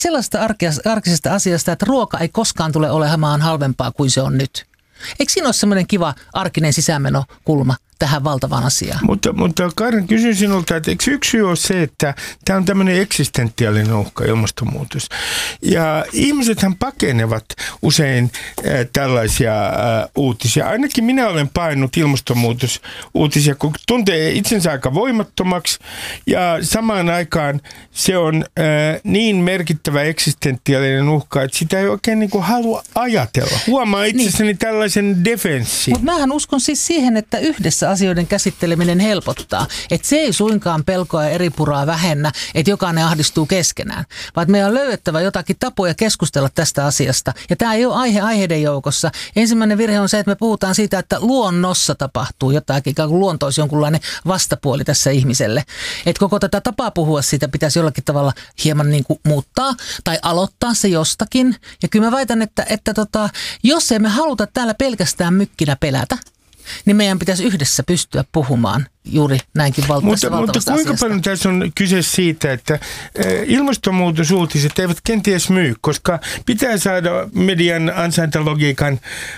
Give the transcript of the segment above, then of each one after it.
sellaista arkisesta asiasta, että ruoka ei koskaan tule olemaan halvempaa kuin se on nyt. Eikö siinä ole semmoinen kiva arkinen sisäänmenokulma tähän valtavaan asiaan? Mutta Karin, kysyn sinulta, että eikö yksi syy ole se, että tämä on tämmöinen eksistentiaalinen uhka, ilmastonmuutos. Ja ihmisethän pakenevat usein tällaisia uutisia. Ainakin minä olen painut ilmastonmuutosuutisia, kun tuntee itsensä aika voimattomaksi. Ja samaan aikaan se on niin merkittävä eksistentiaalinen uhka, että sitä ei oikein niin kuin halua ajatella. Huomaa itsessäni tällaisen defenssin. Mutta mähän uskon siis siihen, että yhdessä asioiden käsitteleminen helpottaa. Että se ei suinkaan pelkoa ja eripuraa vähennä, että jokainen ahdistuu keskenään. Vaan meidän on löydettävä jotakin tapoja keskustella tästä asiasta. Ja tämä ei ole aiheiden joukossa. Ensimmäinen virhe on se, että me puhutaan siitä, että luonnossa tapahtuu jotakin, ikään kuin luonto olisi jonkunlainen vastapuoli tässä ihmiselle. Että koko tätä tapaa puhua siitä pitäisi jollakin tavalla hieman niin kuin muuttaa tai aloittaa se jostakin. Ja kyllä mä väitän, että jos ei me haluta täällä pelkästään mykkinä pelätä, niin meidän pitäisi yhdessä pystyä puhumaan juuri näinkin valtavasta Mutta kuinka asiasta. paljon tässä on kyse siitä, että ilmastonmuutosuutiset eivät kenties myy, koska pitää saada median ansaintalogiikan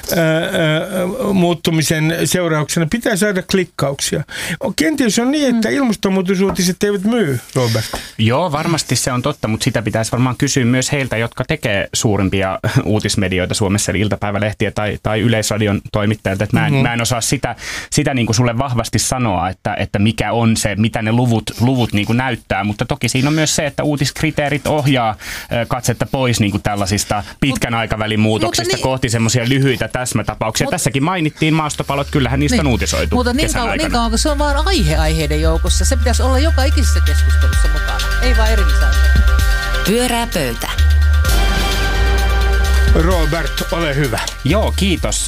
muuttumisen seurauksena, pitää saada klikkauksia. Kenties on niin, että ilmastonmuutosuutiset eivät myy, Robert. Joo, varmasti se on totta, mutta sitä pitäisi varmaan kysyä myös heiltä, jotka tekee suurimpia uutismedioita Suomessa, eli iltapäivälehtiä tai Yleisradion toimittajilta. Mä en osaa sitä niin kuin sulle vahvasti sanoa, että mikä on se, mitä ne luvut niin kuin näyttää, mutta toki siinä on myös se, että uutiskriteerit ohjaa katsetta pois niin kuin tällaisista pitkän aikavälin muutoksista kohti semmoisia lyhyitä täsmätapauksia. Tässäkin mainittiin maastopalot, kyllähän niistä on uutisoitu. Mutta niin kauan, kun se on vaan aiheiden joukossa, se pitäisi olla joka ikisessä keskustelussa mukana, ei vaan erillisaiheita. Pyörää pöytä. Robert, ole hyvä. Joo, kiitos.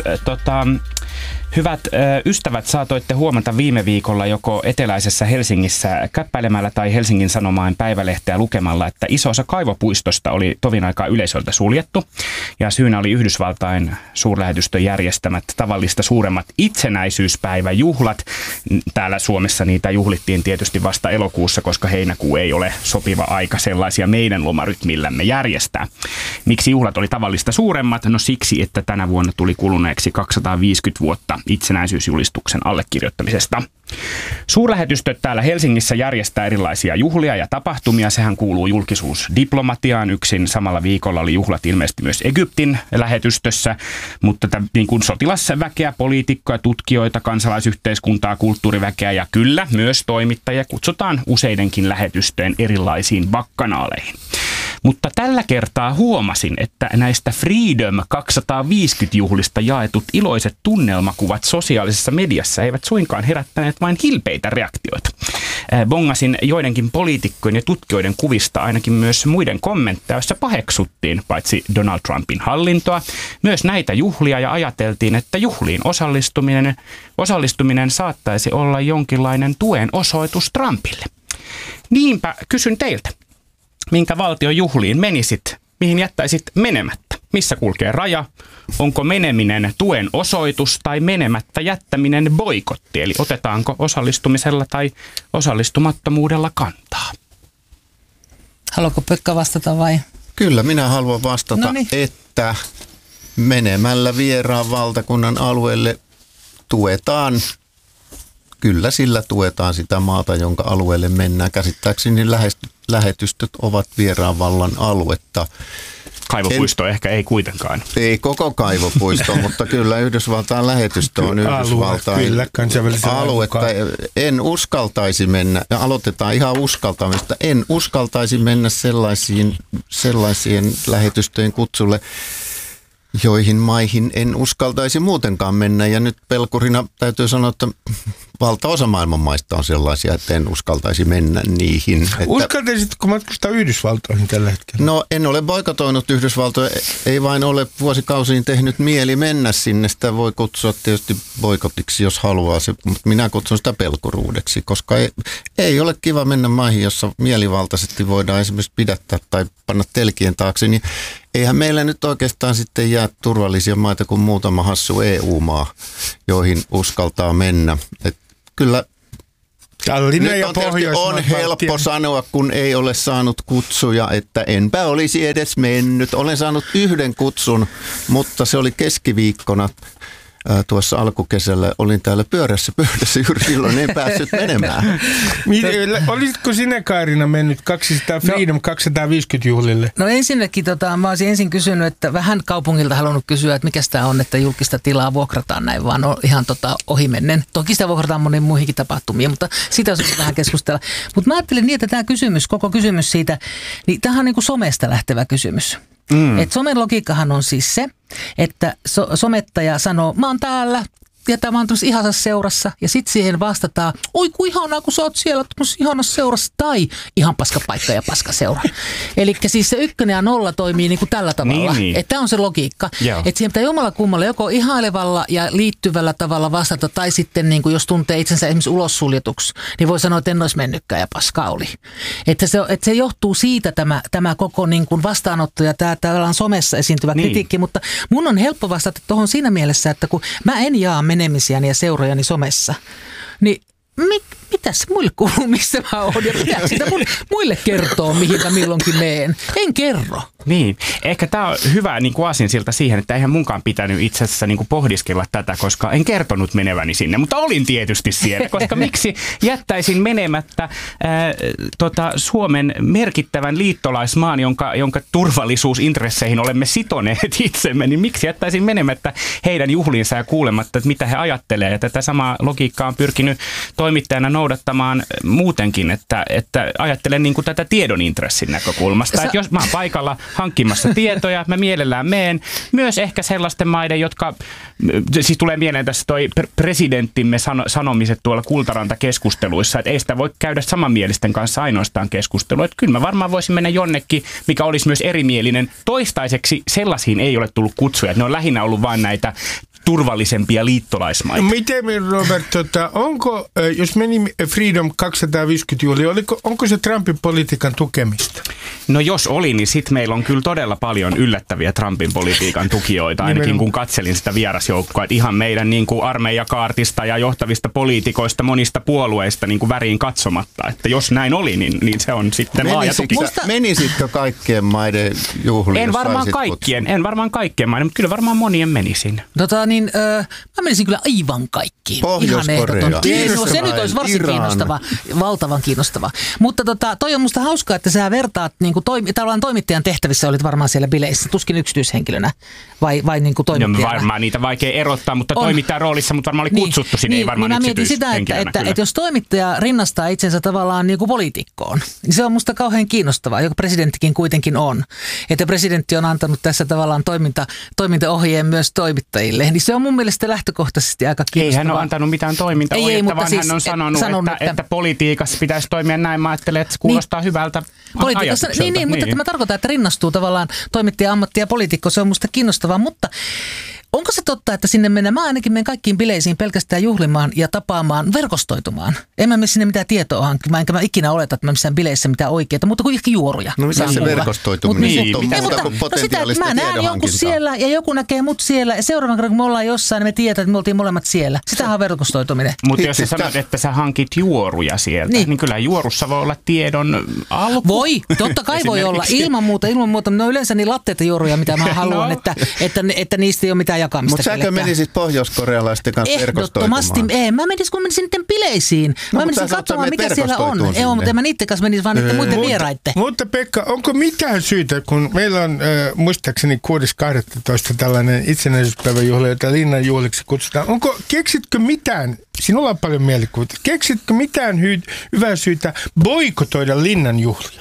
Hyvät ystävät, saatoitte huomata viime viikolla joko eteläisessä Helsingissä käppäilemällä tai Helsingin Sanomain päivälehteä lukemalla, että iso osa kaivopuistosta oli tovin aikaa yleisöltä suljettu. Ja syynä oli Yhdysvaltain suurlähetystön järjestämät tavallista suuremmat itsenäisyyspäiväjuhlat. Täällä Suomessa niitä juhlittiin tietysti vasta elokuussa, koska heinäkuu ei ole sopiva aika sellaisia meidän lomarytmillämme järjestää. Miksi juhlat oli tavallista suuremmat? No siksi, että tänä vuonna tuli kuluneeksi 250 vuotta itsenäisyysjulistuksen allekirjoittamisesta. Suurlähetystöt täällä Helsingissä järjestää erilaisia juhlia ja tapahtumia. Sehän kuuluu julkisuusdiplomatiaan. Yksin samalla viikolla oli juhlat ilmeisesti myös Egyptin lähetystössä, mutta niin kuin sotilasväkeä, poliitikkoja, tutkijoita, kansalaisyhteiskuntaa, kulttuuriväkeä ja kyllä myös toimittajia kutsutaan useidenkin lähetystöjen erilaisiin bakkanaaleihin. Mutta tällä kertaa huomasin, että näistä Freedom 250-juhlista jaetut iloiset tunnelmakuvat sosiaalisessa mediassa eivät suinkaan herättäneet vain hilpeitä reaktioita. Bongasin joidenkin poliitikkojen ja tutkijoiden kuvista ainakin myös muiden kommentteja, joissa paheksuttiin paitsi Donald Trumpin hallintoa, myös näitä juhlia ja ajateltiin, että juhliin osallistuminen saattaisi olla jonkinlainen tuen osoitus Trumpille. Niinpä kysyn teiltä. Minkä valtion juhliin menisit, mihin jättäisit menemättä? Missä kulkee raja? Onko meneminen tuen osoitus tai menemättä jättäminen boikotti? Eli otetaanko osallistumisella tai osallistumattomuudella kantaa? Haluatko Pekka vastata vai? Kyllä, minä haluan vastata, että menemällä vieraan valtakunnan alueelle tuetaan. Kyllä sillä tuetaan sitä maata, jonka alueelle mennään. Käsittääkseni lähetystöt ovat vieraan vallan aluetta. Kaivopuisto ehkä ei kuitenkaan. Ei koko kaivopuisto, mutta kyllä Yhdysvaltain lähetystö on Yhdysvaltain aluetta. En uskaltaisi mennä, ja aloitetaan ihan uskaltamista, en uskaltaisi mennä sellaisien lähetystöjen kutsulle, joihin maihin en uskaltaisi muutenkaan mennä. Ja nyt pelkurina täytyy sanoa, että valtaosa maailman maista on sellaisia, että en uskaltaisi mennä niihin. Uskaltaisitko matkustaa Yhdysvaltoihin tällä hetkellä? No en ole boikotoinut Yhdysvaltoja, ei vain ole vuosikausiin tehnyt mieli mennä sinne. Sitä voi kutsua tietysti boikotiksi, jos haluaa, mutta minä kutsun sitä pelkuruudeksi, koska ei ole kiva mennä maihin, jossa mielivaltaisesti voidaan esimerkiksi pidättää tai panna telkien taakse, niin eihän meillä nyt oikeastaan sitten jää turvallisia maita kuin muutama hassu EU-maa, joihin uskaltaa mennä. Et kyllä Nyt on tietysti on helppo sanoa, kun ei ole saanut kutsuja, että enpä olisi edes mennyt. Olen saanut yhden kutsun, mutta se oli keskiviikkona. Tuossa alkukesällä olin täällä pyörässä pöydässä juuri silloin, en päässyt menemään. Olisitko sinä, Kaarina, mennyt Freedom 250 juhlille? No ensinnäkin, mä olisin ensin kysynyt, että vähän kaupungilta halunnut kysyä, että mikä tämä on, että julkista tilaa vuokrataan näin, vaan on ihan ohimennen. Toki sitä vuokrataan moniin muihinkin tapahtumiin, mutta siitä olisi vähän keskustella. Mutta mä ajattelin niin, että tämä kysymys, koko kysymys siitä, niin tämähän on niin kuin somesta lähtevä kysymys. Et somen logiikkahan on siis se, että somettaja sanoo, mä oon täällä ja tämä on tuossa ihanassa seurassa ja sitten siihen vastataan, oi ku ihanaa kun sä oot siellä tuossa ihanassa seurassa tai ihan paska paikka ja paska seura. Eli siis se 1 ja 0 toimii niin kuin tällä tavalla, niin. Että tämä on se logiikka. Että siihen pitää jomalla kummalla joko ihailevalla ja liittyvällä tavalla vastata tai sitten niin kuin jos tuntee itsensä esimerkiksi ulos suljetuksi, niin voi sanoa, että en olisi mennytkään ja paska oli. Että se johtuu siitä tämä koko niin kuin vastaanotto ja tämä tavallaan somessa esiintyvä kritiikki, mutta mun on helppo vastata tuohon siinä mielessä, että kun mä en jaa menemisiäni ja seurojani somessa, niin mitäs muille kuuluu, missä mä oon ja pitääkö sitä muille kertoo, mihin mä milloinkin meen? En kerro. Niin, ehkä tämä on hyvä niin kuin aasinsilta siihen, että eihän munkaan pitänyt itse asiassa niin kuin pohdiskella tätä, koska en kertonut meneväni sinne, mutta olin tietysti siellä, koska miksi jättäisin menemättä Suomen merkittävän liittolaismaan, jonka turvallisuusintresseihin olemme sitoneet itsemme, niin miksi jättäisin menemättä heidän juhliinsa ja kuulematta, että mitä he ajattelee. Ja tätä samaa logiikkaa on pyrkinyt toimittajana noudattamaan muutenkin, että ajattelen niin kuin tätä tiedon intressin näkökulmasta, että jos mä oon paikalla hankkimassa tietoja, mä mielellään meen myös ehkä sellaisten maiden, jotka, siis tulee mieleen tässä toi presidenttimme sanomiset tuolla Kultaranta-keskusteluissa, että ei sitä voi käydä samanmielisten kanssa ainoastaan keskustelua, että kyllä mä varmaan voisin mennä jonnekin, mikä olisi myös erimielinen. Toistaiseksi sellaisiin ei ole tullut kutsuja, että ne on lähinnä ollut vain näitä turvallisempia liittolaismaita. Miten, Robert, onko, jos meni Freedom 250 juhli, onko se Trumpin politiikan tukemista? No jos oli, niin sitten meillä on kyllä todella paljon yllättäviä Trumpin politiikan tukijoita, ainakin kun katselin sitä vierasjoukkoa, että ihan meidän niin kuin armeijakaartista ja johtavista poliitikoista monista puolueista niin kuin väriin katsomatta, että jos näin oli, niin se on sitten laaja tuki. Menisitkö kaikkien maiden juhliin? En varmaan kaikkien maiden, mutta kyllä varmaan monien menisin. Mä menisin kyllä aivan kaikkiin. Pohjois-Korea. No, se nyt olisi varsin kiinnostava, valtavan kiinnostava. Mutta toi on musta hauskaa, että sä vertaat, niin kuin toimittajan tehtävissä olit varmaan siellä bileissä, tuskin yksityishenkilönä vai niin kuin toimittajana. No, varmaan niitä vaikea erottaa, mutta toimittajan roolissa, mutta varmaan oli kutsuttu sinne, ei varmaan yksityishenkilönä. Että jos toimittaja rinnastaa itsensä tavallaan niin kuin poliitikkoon, niin se on musta kauhean kiinnostavaa, joka presidenttikin kuitenkin on. Että presidentti on antanut tässä tavallaan toimintaohjeen myös toimittajille. Niin se on mun mielestä lähtökohtaisesti aika kiinnostavaa. Ei hän ole antanut mitään toimintaohjetta, vaan siis hän on sanonut, että politiikassa pitäisi toimia näin. Mä ajattelen, että se kuulostaa hyvältä ajatukselta. Niin, mutta että mä tarkoitan, että rinnastuu tavallaan toimittaja, ammatti ja poliitikko. Se on musta kiinnostavaa, mutta onko se totta, että sinne mennään? Mä ainakin menen kaikkiin bileisiin pelkästään juhlimaan ja tapaamaan, verkostoitumaan. En mä mene sinne mitään tietoa hankkimaan, enkä mä ikinä oleta, että mä missään bileissä mitään oikeaa, mutta kuin ehkä juoruja. No mitä se verkostoituminen on? Sitä, että mä näen jonkun siellä ja joku näkee mut siellä ja seuraavan kerran kun me ollaan jossain, niin me tiedetään, että me oltiin molemmat siellä. Sitähän on verkostoituminen. Mutta jos sä sanot, että sä hankit juoruja sieltä, niin kyllä juorussa voi olla tiedon alku. Voi, totta kai voi olla. Ilman muuta. No yleensä niin latteita juoruja, mitä mä haluan, että niistä ei ole mitään jakamista. Mutta säkö menisit pohjois-korealaisten kanssa verkostoitumaan? Ehdottomasti. Mä menisin niiden bileisiin. Mä menisin katsomaan, mikä siellä on. Ei, mutta en mä niiden kanssa menisi, vaan niiden muiden vieraiden. Mutta Pekka, onko mitään syytä, kun meillä on muistaakseni 6.12. tällainen itsenäisyyspäiväjuhla, jota Linnan juhliksi kutsutaan. Keksitkö mitään, sinulla on paljon mielikuvia, keksitkö mitään hyvää syytä boikotoida Linnan juhlia?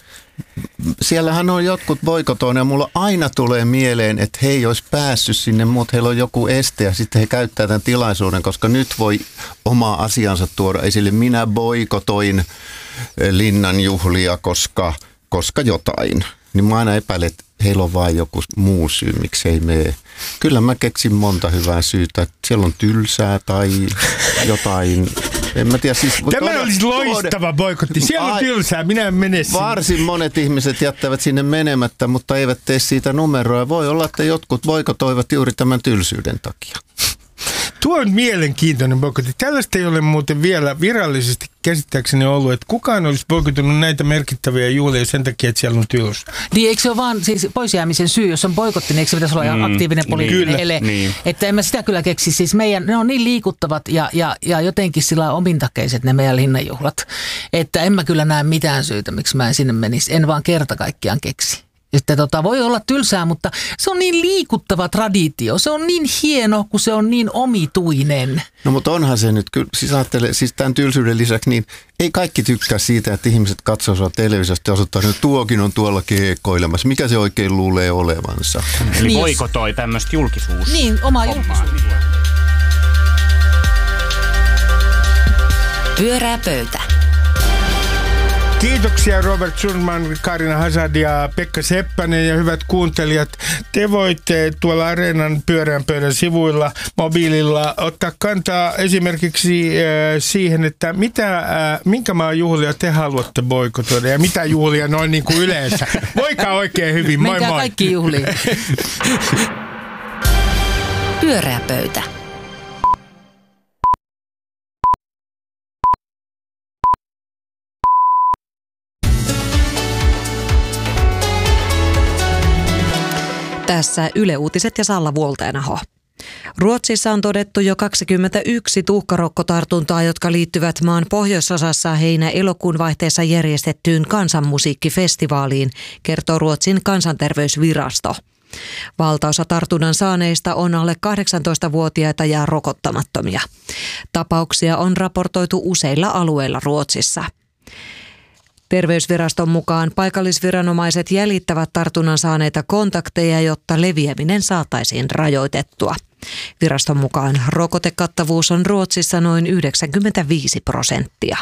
Siellähän on jotkut boikotoina ja mulla aina tulee mieleen, että he ei olisi päässyt sinne, mutta heillä on joku este ja sitten he käyttää tämän tilaisuuden, koska nyt voi omaa asiansa tuoda esille. Minä boikotoin Linnan juhlia, koska jotain. Niin mä aina epäilen, että heillä on vain joku muu syy, miksi ei mene. Kyllä mä keksin monta hyvää syytä. Siellä on tylsää tai jotain. En mä tiedä, siis tämä olisi loistava boikotti. Siellä on tylsää, minä en mene sinne. Varsin monet ihmiset jättävät sinne menemättä, mutta eivät tee siitä numeroa. Voi olla, että jotkut boikotoivat juuri tämän tylsyyden takia. Tuo on mielenkiintoinen boikotti. Tällaista ei ole muuten vielä virallisesti käsittääkseni ollut, että kukaan olisi boikottanut näitä merkittäviä juhlia sen takia, että siellä on tylos. Niin eikö se ole vaan siis poisjäämisen syy, jos on boikotti, niin eikö se pitäisi olla aktiivinen poliittinen ele? Niin. Että en mä sitä kyllä keksi. Siis ne on niin liikuttavat ja jotenkin sillä omintakeiset ne meidän linnanjuhlat, että en mä kyllä näe mitään syytä, miksi mä en sinne menisi. En vaan kerta kaikkiaan keksi. Että voi olla tylsää, mutta se on niin liikuttava traditio. Se on niin hieno, kun se on niin omituinen. No mutta onhan se nyt, siis tämän tylsyyden lisäksi, niin ei kaikki tykkää siitä, että ihmiset katsoo televisiosta ja osoittaa, että tuokin on tuolla keekkoilemassa. Mikä se oikein luulee olevansa? Eli boikotoi tämmöistä julkisuus. Niin, oma julkisuus. Pyörää pöytä. Kiitoksia Robert Sundman, Kaarina Hazard ja Pekka Seppänen ja hyvät kuuntelijat. Te voitte tuolla Areenan pyöreän pöydän sivuilla mobiililla ottaa kantaa esimerkiksi siihen, että minkä maan juhlia te haluatte boikotoida ja mitä juhlia noin niin kuin yleensä. Voikaa oikein hyvin, moi Menkää moi. Kaikki juhliin. Pyöreä pöytä. Tässä Yle Uutiset ja Salla Vuolteenaho. Ruotsissa on todettu jo 21 tuhkarokkotartuntaa, jotka liittyvät maan pohjoisosassa heinä-elokuun vaihteessa järjestettyyn kansanmusiikkifestivaaliin, kertoo Ruotsin kansanterveysvirasto. Valtaosa tartunnan saaneista on alle 18-vuotiaita ja rokottamattomia. Tapauksia on raportoitu useilla alueilla Ruotsissa. Terveysviraston mukaan paikallisviranomaiset jäljittävät tartunnan saaneita kontakteja, jotta leviäminen saataisiin rajoitettua. Viraston mukaan rokotekattavuus on Ruotsissa noin 95%.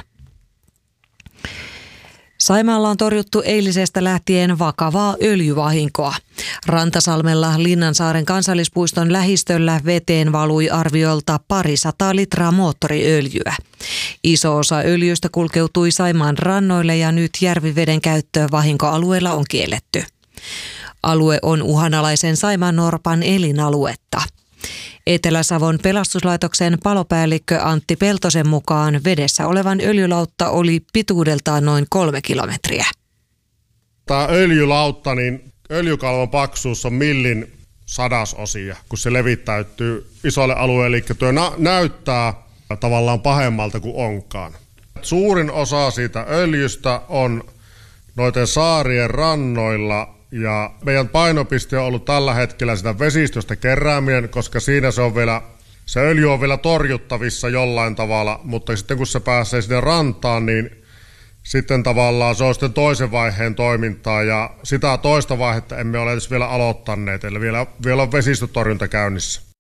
Saimaalla on torjuttu eilisestä lähtien vakavaa öljyvahinkoa. Rantasalmella Linnansaaren kansallispuiston lähistöllä veteen valui arviolta 200 litraa moottoriöljyä. Iso osa öljystä kulkeutui Saimaan rannoille ja nyt järviveden käyttö vahinkoalueella on kielletty. Alue on uhanalaisen saimaannorpan elinaluetta. Etelä-Savon pelastuslaitoksen palopäällikkö Antti Peltosen mukaan vedessä olevan öljylautta oli pituudeltaan noin 3 kilometriä. Tämä öljylautta, niin öljykalvon paksuus on millin sadasosia, kun se levittäytyy isolle alueelle, eli tuo näyttää tavallaan pahemmalta kuin onkaan. Suurin osa siitä öljystä on noiden saarien rannoilla. Ja meidän painopiste on ollut tällä hetkellä sitä vesistöstä kerääminen, koska siinä se öljy on vielä torjuttavissa jollain tavalla, mutta sitten kun se pääsee sinne rantaan, niin sitten tavallaan se on sitten toisen vaiheen toimintaa ja sitä toista vaihetta emme ole edes vielä aloittaneet, eli vielä on vesistötorjunta käynnissä.